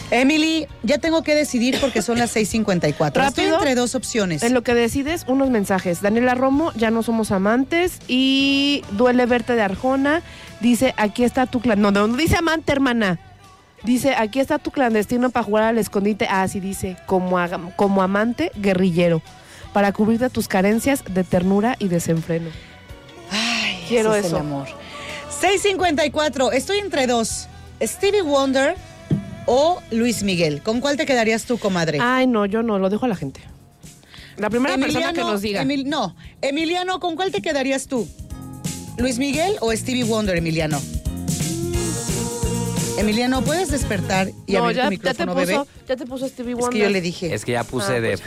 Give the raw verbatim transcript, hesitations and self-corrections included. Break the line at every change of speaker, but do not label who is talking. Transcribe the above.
Emily, ya tengo que decidir porque son las seis cincuenta y cuatro.
¿Rápido?
Estoy entre dos opciones.
En lo que decides, unos mensajes. Daniela Romo, ya no somos amantes. Y Duele Verte de Arjona. Dice, aquí está tu clan. No, no, no dice amante, hermana. Dice, aquí está tu clandestino para jugar al escondite. Ah, sí dice, como, a- como amante guerrillero. Para cubrirte tus carencias de ternura y desenfreno.
Ay,
Quiero
ese es
eso.
el amor. seis cincuenta y cuatro. Estoy entre dos. Stevie Wonder o Luis Miguel. ¿Con cuál te quedarías tú, comadre?
Ay, no, yo no, lo dejo a la gente. La primera persona que nos diga.
Emil- no, Emiliano, ¿con cuál te quedarías tú? ¿Luis Miguel o Stevie Wonder, Emiliano? Emiliano, ¿puedes despertar y
no,
abrir
ya,
tu
ya te
micrófono,
puso,
bebé?
ya te puso Stevie
Es
Wonder.
que yo le dije.
Es que ya puse
Ah,
de
pues,